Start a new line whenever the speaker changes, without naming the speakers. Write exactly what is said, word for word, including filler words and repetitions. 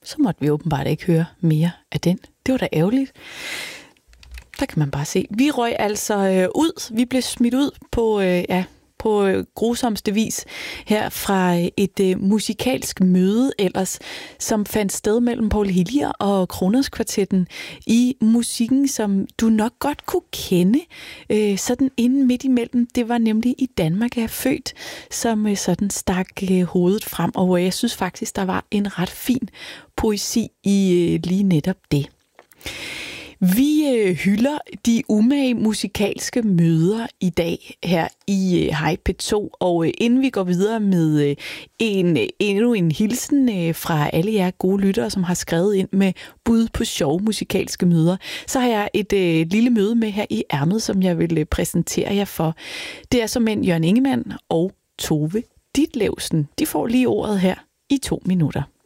så måtte vi åbenbart ikke høre mere af den. Det var da ærgerligt. Der kan man bare se. Vi røg altså øh, ud. Vi blev smidt ud på, øh, ja, på øh, grusomste vis her fra et øh, musikalsk møde ellers, som fandt sted mellem Paul Hillier og Kroners Kvartetten i musikken, som du nok godt kunne kende øh, sådan inden midt imellem. Det var nemlig I Danmark er født, som øh, sådan stak øh, hovedet frem, og jeg synes faktisk, der var en ret fin poesi i øh, lige netop det. Vi øh, hylder de umage musikalske møder i dag her i øh, Hej P to, og øh, inden vi går videre med øh, en, øh, endnu en hilsen øh, fra alle jer gode lyttere, som har skrevet ind med bud på sjove musikalske møder, så har jeg et øh, lille møde med her i ærmet, som jeg vil øh, præsentere jer for. Det er såmænd Jørgen Ingemann og Tove Ditlevsen. De får lige ordet her i to minutter.